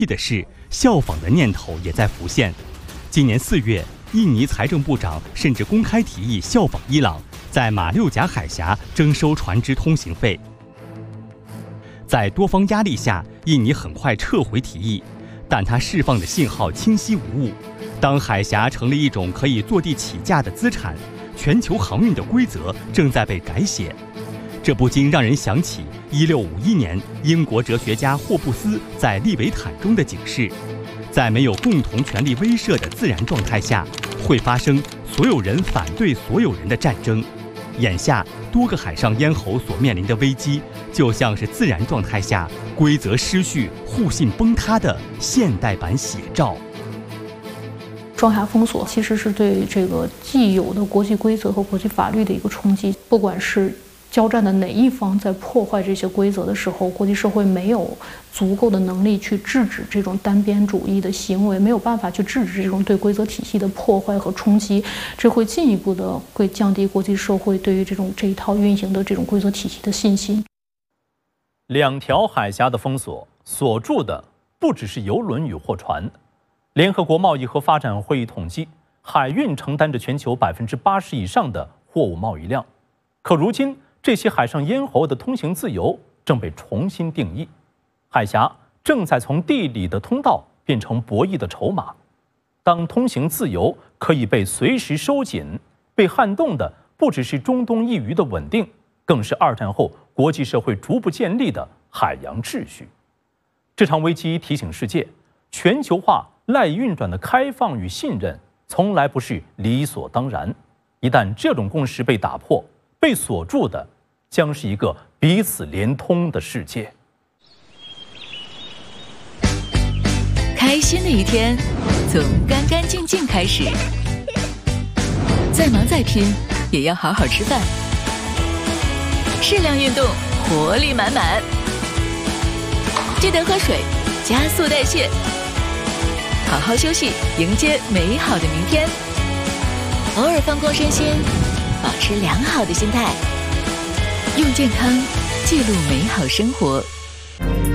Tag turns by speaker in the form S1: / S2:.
S1: 的是，效仿的念头也在浮现。今年4月，印尼财政部长甚至公开提议效仿伊朗，在马六甲海峡征收船只通行费。在多方压力下，印尼很快撤回提议，但它释放的信号清晰无误。当海峡成了一种可以坐地起价的资产，全球航运的规则正在被改写。这不禁让人想起1651年英国哲学家霍布斯在《利维坦》中的警示：在没有共同权力威慑的自然状态下，会发生所有人反对所有人的战争。眼下多个海上咽喉所面临的危机，就像是自然状态下规则失序、互信崩塌的现代版写照。
S2: 双海封锁其实是对这个既有的国际规则和国际法律的一个冲击，不管是交战的哪一方在破坏这些规则的时候，国际社会没有足够的能力去制止这种单边主义的行为，没有办法去制止这种对规则体系的破坏和冲击，这会进一步的会降低国际社会对于这一套运行的这种规则体系的信心。
S3: 2条海峡的封锁锁住的不只是邮轮与货船。联合国贸易和发展会议统计，海运承担着全球80%以上的货物贸易量。可如今，这些海上咽喉的通行自由正被重新定义，海峡正在从地理的通道变成博弈的筹码。当通行自由可以被随时收紧，被撼动的不只是中东一隅的稳定，更是2战后国际社会逐步建立的海洋秩序。这场危机提醒世界，全球化赖以运转的开放与信任从来不是理所当然。一旦这种共识被打破，被锁住的将是一个彼此连通的世界。
S4: 开心的一天从干干净净开始，再忙再拼也要好好吃饭，适量运动，活力满满。记得喝水，加速代谢，好好休息，迎接美好的明天。偶尔放空身心，保持良好的心态，用健康记录美好生活。